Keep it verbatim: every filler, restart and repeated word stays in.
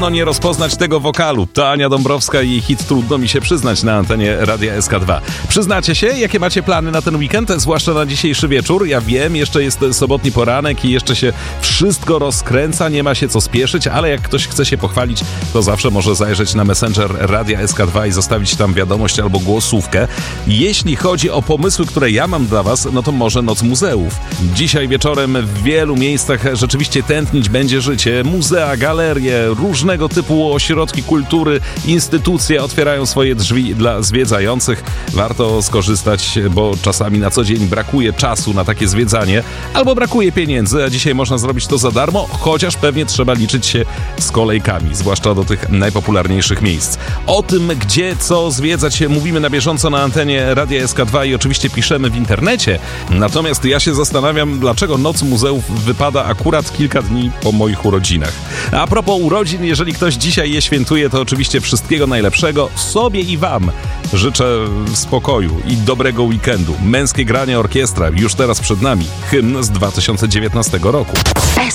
trudno nie rozpoznać tego wokalu. To Ania Dąbrowska i jej hit Trudno mi się przyznać na antenie Radia S K dwa. Przyznacie się, jakie macie plany na ten weekend, zwłaszcza na dzisiejszy wieczór? Ja wiem, jeszcze jest sobotni poranek i jeszcze się wszystko rozkręca, nie ma się co spieszyć, ale jak ktoś chce się pochwalić, to zawsze może zajrzeć na Messenger Radia S K dwa i zostawić tam wiadomość albo głosówkę. Jeśli chodzi o pomysły, które ja mam dla was, no to może Noc Muzeów. Dzisiaj wieczorem w wielu miejscach rzeczywiście tętnić będzie życie. Muzea, galerie, różnego typu ośrodki kultury, instytucje otwierają swoje drzwi dla zwiedzających. Warto skorzystać, bo czasami na co dzień brakuje czasu na takie zwiedzanie, albo brakuje pieniędzy, a dzisiaj można zrobić to za darmo, chociaż pewnie trzeba liczyć się z kolejkami, zwłaszcza do tych najpopularniejszych miejsc. O tym, gdzie, co zwiedzać, mówimy na bieżąco na antenie Radia S K dwa i oczywiście piszemy w internecie. Natomiast ja się zastanawiam, dlaczego Noc Muzeów wypada akurat kilka dni po moich urodzinach. A propos urodzin, jeżeli ktoś dzisiaj je świętuje, to oczywiście wszystkiego najlepszego sobie i wam. Życzę spokoju i dobrego weekendu. Męskie granie orkiestra już teraz przed nami. Hymn z dwa tysiące dziewiętnastego roku.